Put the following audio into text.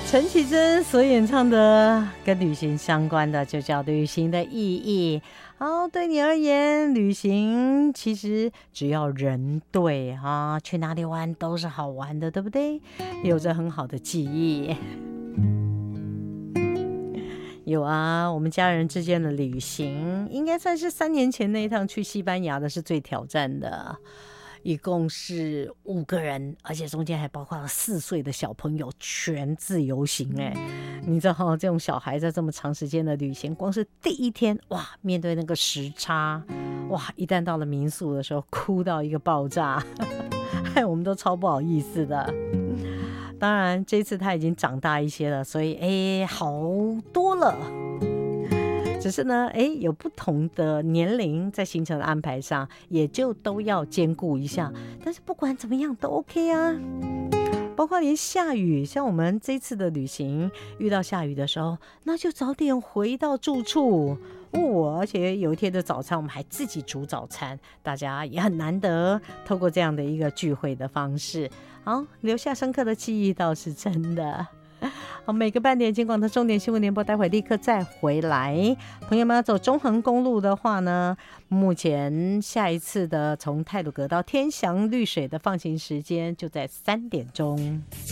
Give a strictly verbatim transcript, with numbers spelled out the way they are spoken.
陈绮贞所演唱的跟旅行相关的就叫旅行的意义。好，对你而言，旅行其实只要人对啊，去哪里玩都是好玩的，对不对？有着很好的记忆。有啊，我们家人之间的旅行应该算是三年前那一趟去西班牙的是最挑战的，一共是五个人，而且中间还包括了四岁的小朋友，全自由行哎。你知道这种小孩在这么长时间的旅行，光是第一天哇，面对那个时差，哇，一旦到了民宿的时候，哭到一个爆炸，害我们都超不好意思的。当然这次他已经长大一些了，所以哎，好多了。只是呢，哎，有不同的年龄在行程的安排上，也就都要兼顾一下。但是不管怎么样都 OK 啊，包括连下雨，像我们这次的旅行遇到下雨的时候，那就早点回到住处。哦，而且有一天的早餐我们还自己煮早餐，大家也很难得透过这样的一个聚会的方式，好留下深刻的记忆倒是真的。好，每个半点金广的重点新闻联播，待会立刻再回来。朋友们要走中横公路的话呢，目前下一次的从太鲁阁到天祥绿水的放行时间就在三点钟。